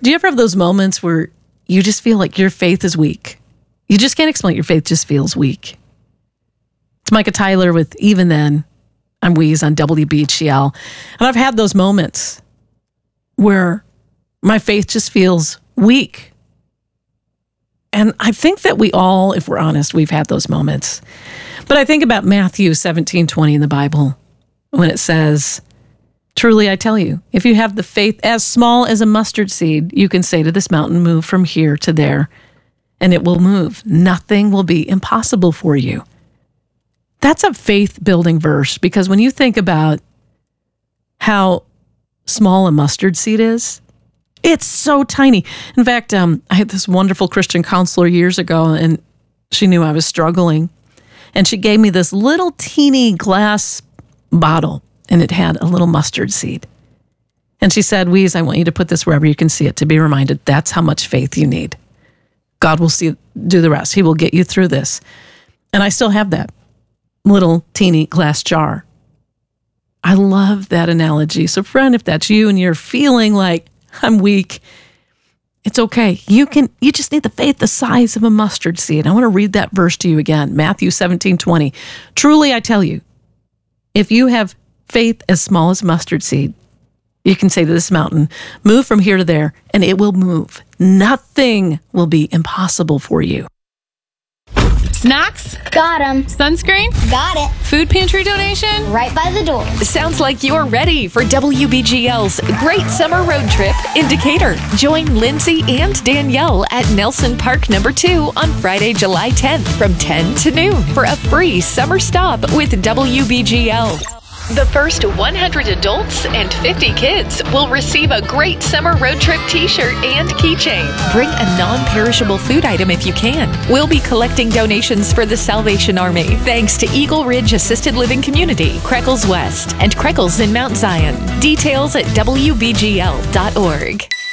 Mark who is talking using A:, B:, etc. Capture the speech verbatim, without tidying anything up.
A: Do you ever have those moments where you just feel like your faith is weak? You just can't explain it. Your faith just feels weak. It's Micah Tyler with Even Then. I'm Weeze on W B G L. And I've had those moments where my faith just feels weak. And I think that we all, if we're honest, we've had those moments. But I think about Matthew seventeen twenty in the Bible when it says, truly I tell you, if you have the faith as small as a mustard seed, you can say to this mountain, move from here to there, and it will move. Nothing will be impossible for you. That's a faith-building verse, because when you think about how small a mustard seed is, it's so tiny. In fact, um, I had this wonderful Christian counselor years ago, and she knew I was struggling. And she gave me this little teeny glass bottle, and it had a little mustard seed. And she said, Weeze, I want you to put this wherever you can see it to be reminded that's how much faith you need. God will see do the rest. He will get you through this. And I still have that little teeny glass jar. I love that analogy. So friend, if that's you and you're feeling like I'm weak, it's okay. You can. You just need the faith the size of a mustard seed. I want to read that verse to you again. Matthew seventeen twenty. Truly I tell you, if you have faith as small as a mustard seed, you can say to this mountain, move from here to there, and it will move. Nothing will be impossible for you.
B: Snacks?
C: Got 'em.
B: Sunscreen?
C: Got it.
B: Food pantry donation?
C: Right by the door.
D: Sounds like you're ready for W B G L's Great Summer Road Trip in Decatur. Join Lindsay and Danielle at Nelson Park Number two on Friday, July tenth from ten to noon for a free summer stop with W B G L. The first one hundred adults and fifty kids will receive a Great Summer Road Trip t-shirt and keychain. Bring a non-perishable food item if you can. We'll be collecting donations for the Salvation Army, thanks to Eagle Ridge Assisted Living Community, Creckles West, and Creckles in Mount Zion. Details at W B G L dot org.